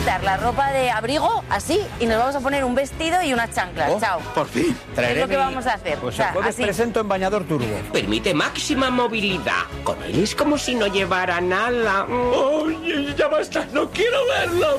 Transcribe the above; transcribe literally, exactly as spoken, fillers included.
quitar la ropa de abrigo, así, y nos vamos a poner un vestido y unas chanclas. Oh, Chao. Por fin. Es lo que vamos a hacer. Pues O sea, el jueves así. presento en bañador turbo. Permite máxima movilidad. Con él es como si no llevara nada. Oye, ya basta, no quiero verlo.